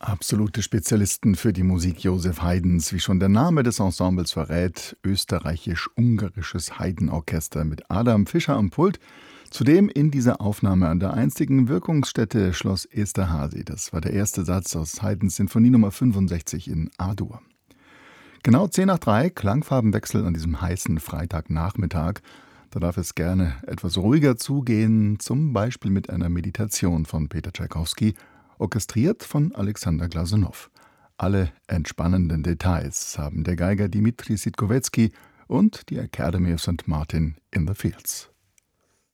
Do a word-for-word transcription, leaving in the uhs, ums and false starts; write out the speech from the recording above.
Absolute Spezialisten für die Musik Joseph Haydns, wie schon der Name des Ensembles verrät, österreichisch-ungarisches Haydn-Orchester mit Adam Fischer am Pult, zudem in dieser Aufnahme an der einstigen Wirkungsstätte Schloss Esterházy. Das war der erste Satz aus Haydns Sinfonie Nummer fünfundsechzig in A-Dur. Genau zehn nach drei, Klangfarbenwechsel an diesem heißen Freitagnachmittag. Da darf es gerne etwas ruhiger zugehen, zum Beispiel mit einer Meditation von Peter Tschaikowski, orchestriert von Alexander Glasunow. Alle entspannenden Details haben der Geiger Dimitri Sitkovetsky und die Academy of Saint Martin in the Fields.